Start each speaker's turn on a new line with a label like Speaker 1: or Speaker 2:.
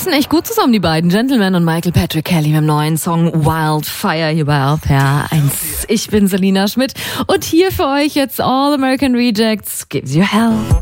Speaker 1: passen echt gut zusammen, die beiden Gentlemen und Michael Patrick Kelly mit dem neuen Song Wildfire hier bei RPR 1. Ich bin Selina Schmidt und hier für euch jetzt All American Rejects Gives You Hell.